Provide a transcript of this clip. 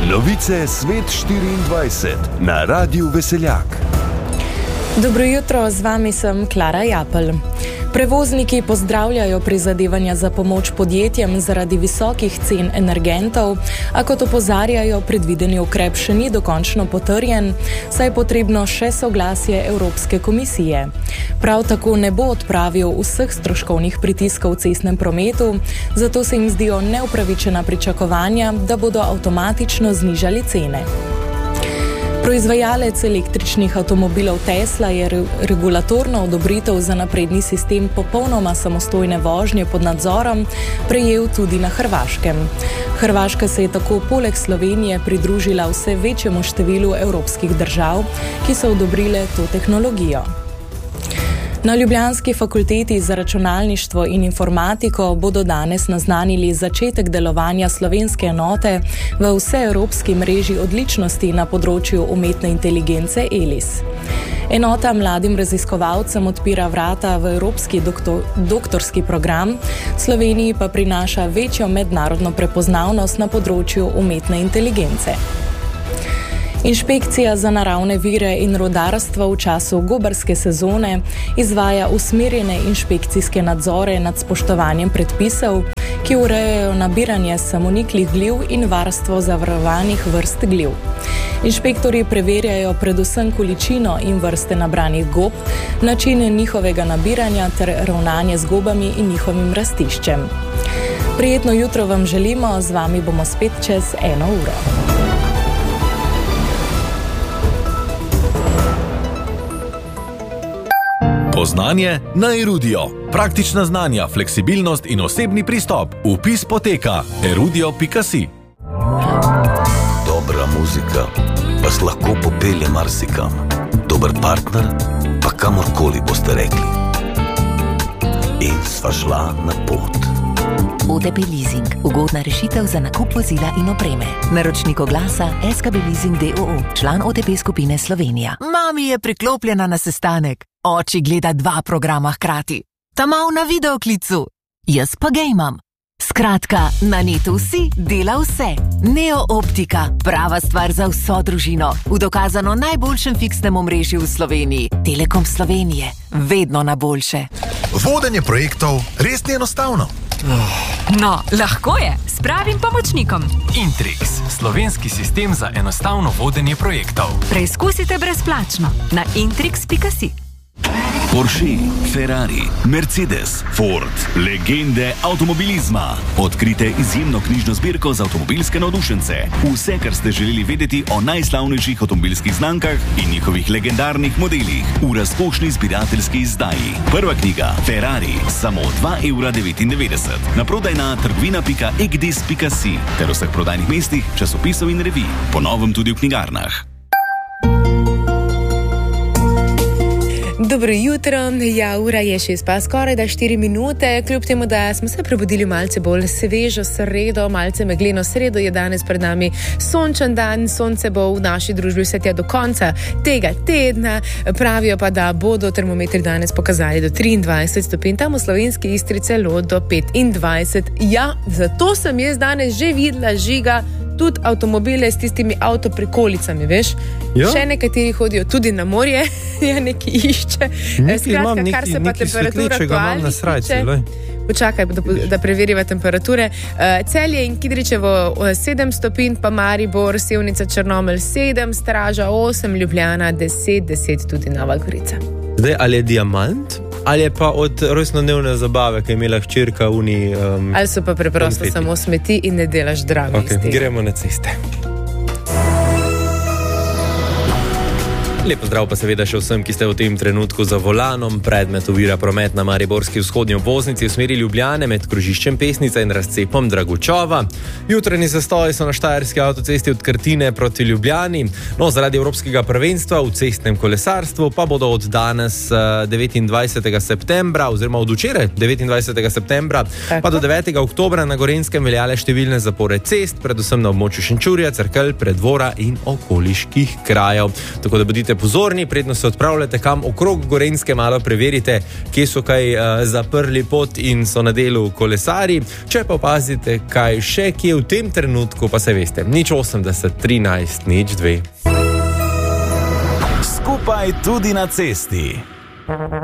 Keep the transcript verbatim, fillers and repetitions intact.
Novice Svet štiriindvajset na Radiu Veseljak. Dobro jutro, z vami sem Klara Japelj. Prevozniki pozdravljajo prizadevanja za pomoč podjetjem zaradi visokih cen energentov, a kot opozarjajo, predvideni ukrep še ni dokončno potrjen, saj je potrebno še soglasje Evropske komisije. Prav tako ne bo odpravil vseh stroškovnih pritiskov v cestnem prometu, zato se jim zdijo neupravičena pričakovanja, da bodo avtomatično znižali cene. Proizvajalec električnih avtomobilov Tesla je re- regulatorno odobritev za napredni sistem popolnoma samostojne vožnje pod nadzorom prejel tudi na Hrvaškem. Hrvaška se je tako poleg Slovenije pridružila vse večjemu številu evropskih držav, ki so odobrile to tehnologijo. Na ljubljanski fakulteti za računalništvo in informatiko bodo danes naznanili začetek delovanja slovenske enote v vseevropski mreži odličnosti na področju umetne inteligence E L I S. Enota mladim raziskovalcem odpira vrata v evropski doktor, doktorski program, Sloveniji pa prinaša večjo mednarodno prepoznavnost na področju umetne inteligence. Inšpekcija za naravne vire in rudarstvo v času gobarske sezone izvaja usmerjene inšpekcijske nadzore nad spoštovanjem predpisov, ki urejajo nabiranje samoniklih gliv in varstvo zavarovanih vrst gliv. Inšpektorji preverjajo predvsem količino in vrste nabranih gob, način njihovega nabiranja ter ravnanje z gobami in njihovim rastiščem. Prijetno jutro vam želimo, z vami bomo spet čez eno uro. Poznanje na Erudio. Praktična znanja, fleksibilnost in osebni pristop. Vpis poteka erudio pika si. Dobra muzika vas lahko popelje marsikam. Dober partner pa kamorkoli boste rekli. In sva šla na pot. O T P Leasing. Ugodna rešitev za nakup vozila in opreme. Naročnik oglasa S K B Leasing D O O, član O T P skupine Slovenija. Mami je priklopljena na sestanek. Oči gleda dva programa hkrati. Ta mal na videoklicu. Jaz pa gejmam. Skratka, na netu vsi dela vse. Neo Optika. Prava stvar za vso družino. V dokazano najboljšem fiksnem omrežju v Sloveniji. Telekom Slovenije. Vedno na boljše. Vodenje projektov res ni enostavno. No, lahko je, s pravim pomočnikom. Intrix, slovenski sistem za enostavno vodenje projektov. Preizkusite brezplačno na intrix pika si. Porsche, Ferrari, Mercedes, Ford, legende avtomobilizma. Odkrite izjemno knjižno zbirko za avtomobilske navdušence. Vse, kar ste želeli vedeti o najslavnejših avtomobilskih znamkah in njihovih legendarnih modelih v razkošni zbirateljski izdaji. Prva knjiga, Ferrari, samo dva evra devetindevetdeset. Naprodaj na trgovina pika egdis pika si ter vseh prodajnih mestih, časopisov in revij. Po novem tudi v knjigarnah. Dobro jutro, ja, ura je šest pa skoraj da štiri minute, kljub temu, da smo se prebudili malce bolj svežo sredo, malce megleno sredo, je danes pred nami sončen dan, sonce bo v naši družbi vse tja do konca tega tedna, pravijo pa, da bodo termometri danes pokazali do triindvajset stopinj, tam v slovenski Istri celo do petindvajset. Ja, zato sem jaz danes že videla, Žiga, tudi avtomobile s tistimi avtoprikolicami, veš? Ja? Še nekateri hodijo tudi na morje, ja, neki išče. Neki Skratka, imam, neki, kar se pa temperatura aktualnih tiče. Počakaj, da, da preveriva temperature. Uh, Celje in Kidričevo sedem stopinj, pa Maribor, Sevnica, Črnomelj sedem, Straža osem, Ljubljana deset, deset tudi Nova Gorica. Zdaj, ali je diamant? Ali je pa od rojstnodnevne zabave, ki je imela hčerka uni... Um, ali so pa preprosto konfeti. Samo smeti in ne delaš drago okay, iz tega. Gremo na ceste. Lep pozdrav pa seveda še vsem, ki ste v tem trenutku za volanom. Predmet ovira promet na mariborski vzhodni obvoznici v smeri Ljubljane med krožiščem Pesnica in razcepom Dragučova. Jutranji zastoji so na štajerski avtocesti od Krtine proti Ljubljani. No, zaradi evropskega prvenstva v cestnem kolesarstvu pa bodo od danes devetindvajsetega septembra oziroma od včeraj devetindvajsetega septembra Tako. pa do devetega oktobra na Gorenjskem veljale številne zapore cest, predvsem na območju Šenčurja, Cerkelj, Preddvora in okoliških krajev. Tako da bodite Bodite pozorni, predno se odpravljate kam okrog Gorenjske, malo preverite, kje so kaj uh, zaprli pot in so na delu kolesari. Če pa opazite kaj še, kje v tem trenutku, pa se veste, nič osemdeset, trinajst, nič dve. Skupaj tudi na cesti.